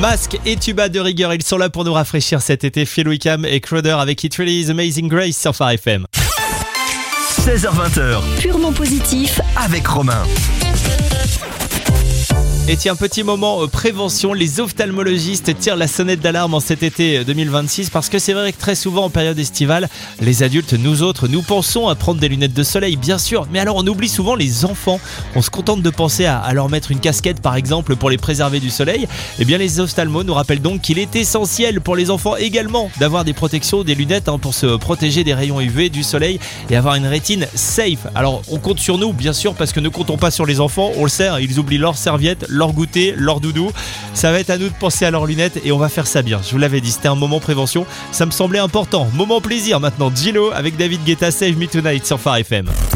Masque et tuba de rigueur, ils sont là pour nous rafraîchir cet été. Phil Wickham et Crowder avec It Really Is Amazing Grace sur Phare FM. 16h20. Purement positif Avec Romain. Et tiens, petit moment prévention, les ophtalmologistes tirent la sonnette d'alarme en cet été 2026 parce que c'est vrai que très souvent en période estivale, les adultes, nous autres, nous pensons à prendre des lunettes de soleil, bien sûr, mais alors on oublie souvent les enfants. On se contente de penser à leur mettre une casquette par exemple pour les préserver du soleil. Eh bien les ophtalmos nous rappellent donc qu'il est essentiel pour les enfants également d'avoir des protections, des lunettes pour se protéger des rayons UV, du soleil et avoir une rétine safe. Alors on compte sur nous bien sûr parce que ne comptons pas sur les enfants, on le sait, ils oublient leurs serviettes, leur goûter, leur doudou. Ça va être à nous de penser à leurs lunettes et on va faire ça bien. Je vous l'avais dit, c'était un moment prévention. Ça me semblait important. Moment plaisir maintenant. Gillo avec David Guetta, Save Me Tonight sur Phare FM.